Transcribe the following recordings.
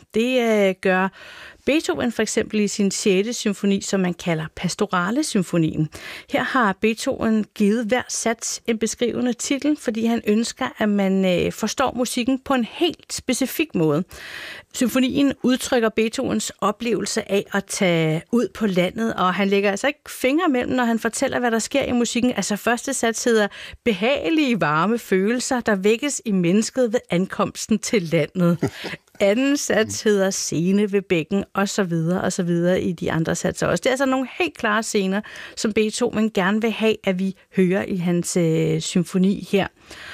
Det gør Beethoven for eksempel i sin 6. symfoni, som man kalder pastorale symfonien. Her har Beethoven givet hver sats en beskrivende titel, fordi han ønsker, at man forstår musikken på en helt specifik måde. Symfonien udtrykker Beethovens oplevelse af at tage ud på landet, og han lægger altså ikke fingre mellem, når han fortæller, hvad der sker i musikken. Altså første sats hedder behagelige varme følelser, der vækkes i mennesket ved ankomsten til landet. Anden sats hedder scene ved bækken, og så videre i de andre satser også. Det er altså nogle helt klare scener, som Beethoven gerne vil have, at vi hører i hans symfoni her.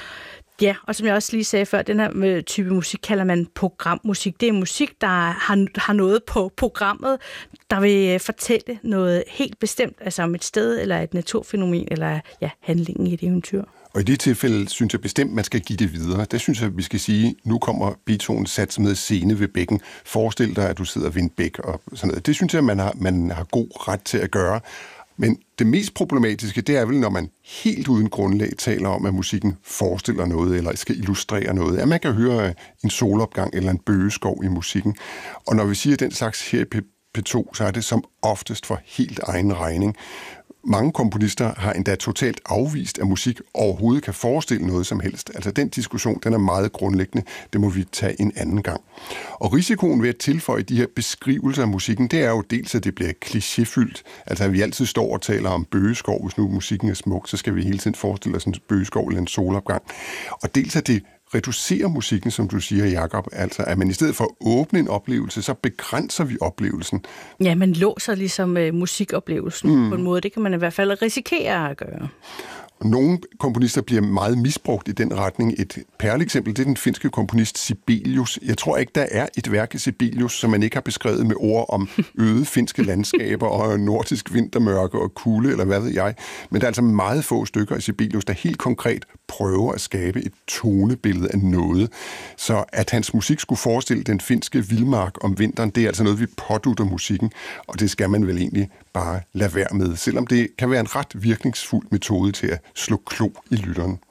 Ja, og som jeg også lige sagde før, den her type musik kalder man programmusik. Det er musik, der har noget på programmet, der vil fortælle noget helt bestemt, altså om et sted, eller et naturfænomen, eller handlingen i et eventyr. Og i det tilfælde synes jeg bestemt, man skal give det videre. Det synes jeg, vi skal sige, nu kommer Beethovens sats med scene ved bækken. Forestil dig, at du sidder ved en bæk og sådan noget. Det synes jeg, man har god ret til at gøre. Men det mest problematiske, det er vel, når man helt uden grundlag taler om, at musikken forestiller noget, eller skal illustrere noget. At man kan høre en solopgang eller en bøgeskov i musikken. Og når vi siger den slags her i P2, så er det som oftest for helt egen regning. Mange komponister har endda totalt afvist, at musik overhovedet kan forestille noget som helst. Altså den diskussion, den er meget grundlæggende. Det må vi tage en anden gang. Og risikoen ved at tilføje de her beskrivelser af musikken, det er jo dels, at det bliver klichéfyldt. Altså at vi altid står og taler om bøgeskov. Hvis nu musikken er smuk, så skal vi hele tiden forestille os en bøgeskov eller en solopgang. Og dels at det reducerer musikken, som du siger, Jakob. Altså, at man i stedet for at åbne en oplevelse, så begrænser vi oplevelsen. Ja, man låser ligesom musikoplevelsen på en måde. Det kan man i hvert fald risikere at gøre. Nogle komponister bliver meget misbrugt i den retning. Et perleksempel, det er den finske komponist Sibelius. Jeg tror ikke, der er et værk af Sibelius, som man ikke har beskrevet med ord om øde finske landskaber og nordisk vintermørke og kulde, eller hvad ved jeg. Men der er altså meget få stykker af Sibelius, der helt konkret prøver at skabe et tonebillede af noget. Så at hans musik skulle forestille den finske vildmark om vinteren, det er altså noget, vi pådutter musikken, og det skal man vel egentlig bare lade være med, selvom det kan være en ret virkningsfuld metode til at slå klo i lytteren.